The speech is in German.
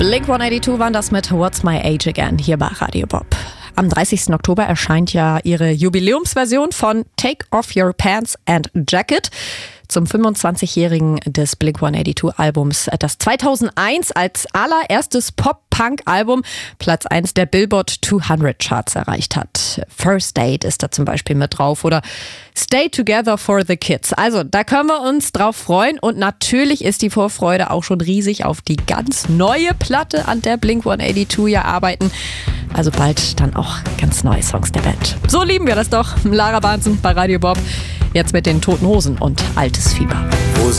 Blink-182 waren das mit What's My Age Again hier bei Radio Bob. Am 30. Oktober erscheint ja ihre Jubiläumsversion von Take Off Your Pants and Jacket zum 25-jährigen des Blink-182-Albums, das 2001 als allererstes Pop-Punk-Album Platz 1 der Billboard 200 Charts erreicht hat. First Date ist da zum Beispiel mit drauf oder Stay Together for the Kids. Also da können wir uns drauf freuen und natürlich ist die Vorfreude auch schon riesig auf die ganz neue Platte, an der Blink-182 ja arbeiten. Also bald dann auch ganz neue Songs der Band. So lieben wir das doch. Lara Bahnsen bei Radio Bob. Jetzt mit den Toten Hosen und Altes Fieber.